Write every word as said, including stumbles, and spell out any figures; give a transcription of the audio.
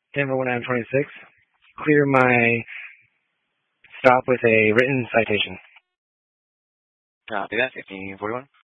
Denver one nine twenty-six. Clear my stop with a written citation. Copy that, fifteen forty-one.